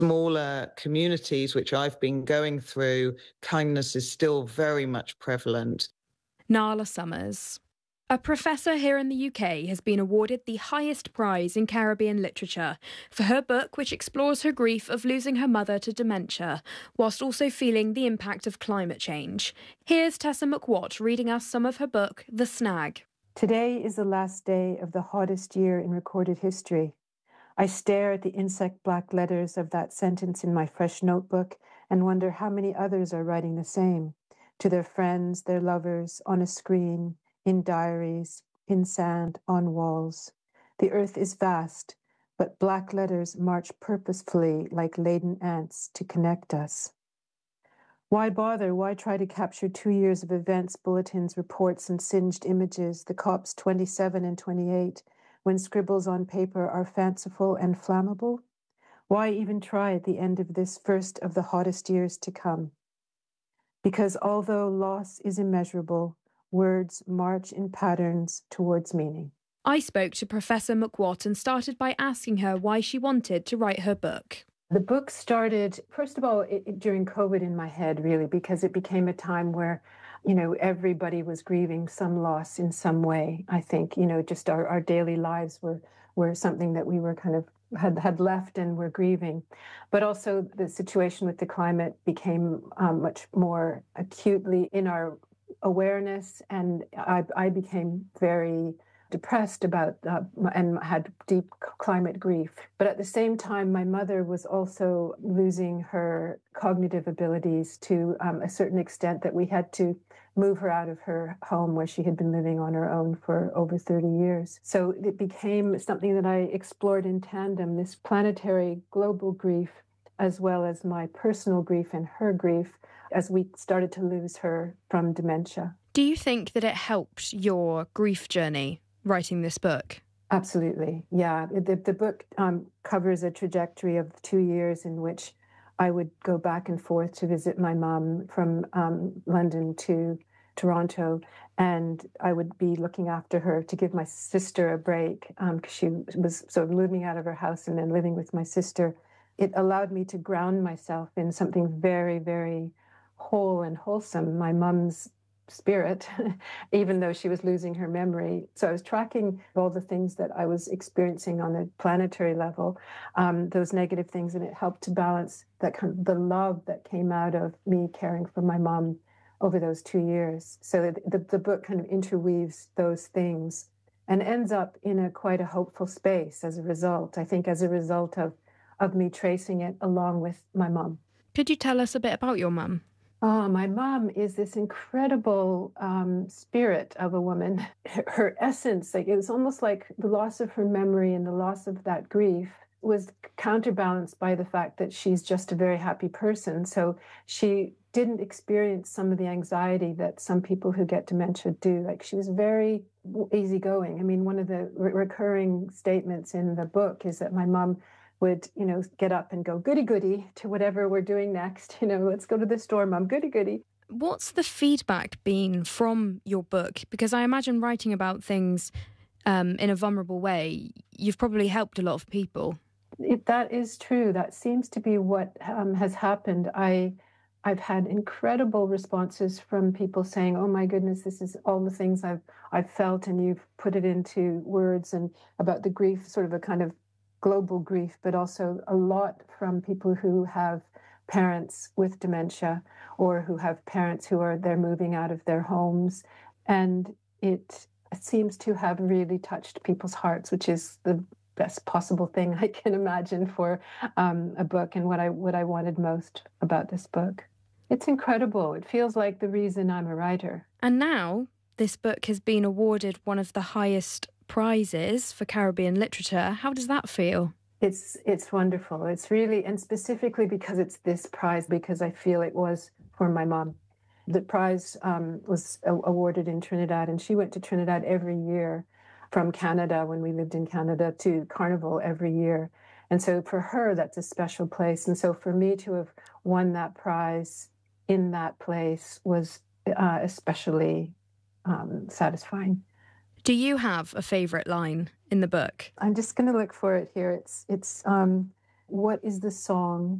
smaller communities, which I've been going through, kindness is still very much prevalent. Nala Summers. A professor here in the UK has been awarded the highest prize in Caribbean literature for her book, which explores her grief of losing her mother to dementia, whilst also feeling the impact of climate change. Here's Tessa McWatt reading us some of her book, The Snag. Today is the last day of the hottest year in recorded history. I stare at the insect black letters of that sentence in my fresh notebook and wonder how many others are writing the same, to their friends, their lovers, on a screen, in diaries, in sand, on walls. The earth is vast, but black letters march purposefully like laden ants to connect us. Why bother? Why try to capture 2 years of events, bulletins, reports, and singed images, the COPs 27 and 28, when scribbles on paper are fanciful and flammable? Why even try at the end of this first of the hottest years to come? Because although loss is immeasurable, words march in patterns towards meaning. I spoke to Professor McWatt and started by asking her why she wanted to write her book. The book started, first of all, during COVID in my head, really, because it became a time where, everybody was grieving some loss in some way. I think, just our daily lives were something that we were kind of had left and were grieving. But also the situation with the climate became much more acutely in our awareness, and I became very depressed about and had deep climate grief. But at the same time, my mother was also losing her cognitive abilities to a certain extent that we had to move her out of her home where she had been living on her own for over 30 years. So it became something that I explored in tandem, this planetary global grief, as well as my personal grief and her grief, as we started to lose her from dementia. Do you think that it helped your grief journey, writing this book? Absolutely, yeah. The book covers a trajectory of 2 years in which I would go back and forth to visit my mom from London to Toronto, and I would be looking after her to give my sister a break because she was sort of moving out of her house and then living with my sister. It allowed me to ground myself in something very, very whole and wholesome, my mom's spirit, even though she was losing her memory. So I was tracking all the things that I was experiencing on a planetary level, those negative things, and it helped to balance that kind of the love that came out of me caring for my mom over those 2 years. So the book kind of interweaves those things and ends up in quite a hopeful space as a result, I think, as a result of me tracing it along with my mom. Could you tell us a bit about your mum? Oh, my mom is this incredible spirit of a woman. Her essence, it was almost like the loss of her memory and the loss of that grief was counterbalanced by the fact that she's just a very happy person. So she didn't experience some of the anxiety that some people who get dementia do. She was very easygoing. I mean, one of the recurring statements in the book is that my mom would, get up and go goody-goody to whatever we're doing next. Let's go to the store, Mom, goody-goody. What's the feedback been from your book? Because I imagine writing about things in a vulnerable way, you've probably helped a lot of people. That is true. That seems to be what has happened. I've had incredible responses from people saying, "Oh my goodness, this is all the things I've felt, and you've put it into words," and about the grief, sort of a kind of global grief, but also a lot from people who have parents with dementia or who have parents they're moving out of their homes. And it seems to have really touched people's hearts, which is the best possible thing I can imagine for a book, and what I wanted most about this book. It's incredible. It feels like the reason I'm a writer. And now this book has been awarded one of the highest prizes for Caribbean literature. How does that feel? It's wonderful. It's really, and specifically because it's this prize, because I feel it was for my mom. The prize was awarded in Trinidad, and she went to Trinidad every year from Canada when we lived in Canada to Carnival every year. And so for her, that's a special place. And so for me to have won that prize in that place was especially satisfying. Do you have a favourite line in the book? I'm just going to look for it here. It's what is the song